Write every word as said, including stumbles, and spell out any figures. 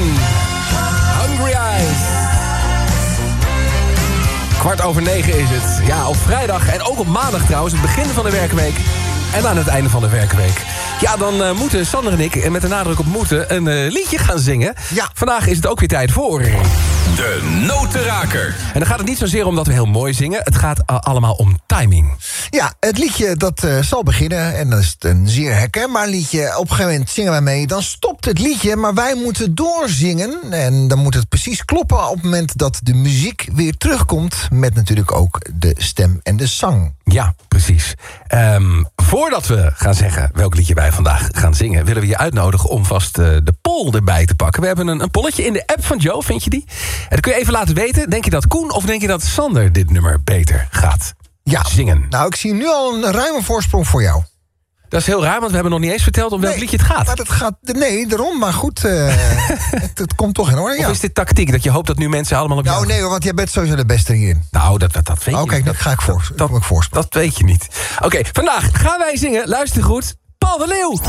Hungry Eyes. Kwart over negen is het. Ja, op vrijdag en ook op maandag trouwens, het begin van de werkweek. En aan het einde van de werkweek. Ja, dan uh, moeten Sander en ik, met de nadruk op moeten, een uh, liedje gaan zingen. Ja. Vandaag is het ook weer tijd voor... De Notenraker. En dan gaat het niet zozeer om dat we heel mooi zingen. Het gaat uh, allemaal om timing. Ja, het liedje dat uh, zal beginnen. En dat is een zeer herkenbaar liedje. Op een gegeven moment zingen wij mee. Dan stopt het liedje, maar wij moeten doorzingen. En dan moet het precies kloppen op het moment dat de muziek weer terugkomt. Met natuurlijk ook de stem en de zang. Ja, precies. Um, voordat we gaan zeggen welk liedje wij vandaag gaan zingen... willen we je uitnodigen om vast uh, de poll erbij te pakken. We hebben een, een polletje in de app van Joe, vind je die? En dan kun je even laten weten, denk je dat Koen of denk je dat Sander dit nummer beter gaat ja, zingen? Nou, ik zie nu al een ruime voorsprong voor jou. Dat is heel raar, want we hebben nog niet eens verteld om welk nee, liedje het gaat. Maar het gaat nee, daarom, maar goed, uh, het, het komt toch in orde, ja. Of is dit tactiek, dat je hoopt dat nu mensen allemaal op jou... Nou, nee, want jij bent sowieso de beste hierin. Nou, dat, dat, dat weet oh, je kijk, niet. dat ga ik voor, dat, dat, ik voorspellen. Dat weet je niet. Oké, okay, vandaag gaan wij zingen, luister goed, Paul de Leeuw.